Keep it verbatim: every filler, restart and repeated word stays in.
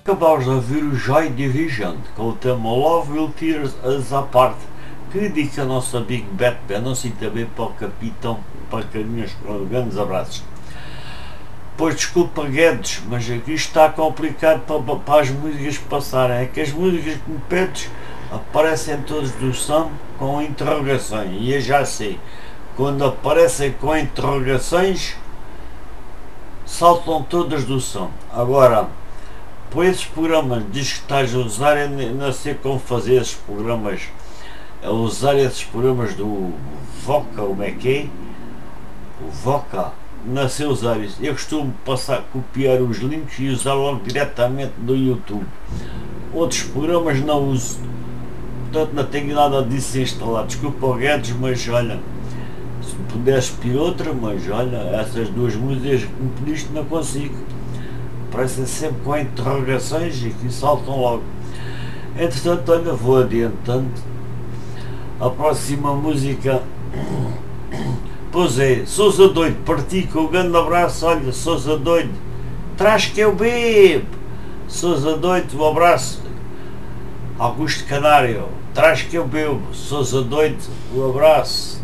Acabámos de ouvir o Joy Division com o tema Love Will Tear Us Apart, que dedica a nossa Big Bad Band, assim também para o Capitão, para carinhos, grandes abraços. Pois desculpa Guedes, mas aqui está complicado para, para as músicas passarem, é que as músicas que me pedes aparecem todas do som com interrogações, e eu já sei, quando aparecem com interrogações saltam todas do som. Agora, por esses programas diz que estás a usar, eu não sei como fazer esses programas, a usar esses programas do Voca, como é que é? O Voca, não sei usar isso. Eu costumo passar, copiar os links e usar logo diretamente do YouTube. Outros programas não uso, portanto não tenho nada disso instalado. Desculpa o Guedes, mas olha, se pudesse pedir outra, mas olha, essas duas músicas que me pediste não consigo. Parecem sempre com interrogações e que saltam logo. Entretanto, olha, vou adiantando. A próxima música, pois é, Sousa Doido, parti com um grande abraço. Olha, Sousa Doido, traz que eu bebo. Sousa Doido, um abraço. Augusto Canário, traz que eu bebo. Sousa Doido, um abraço.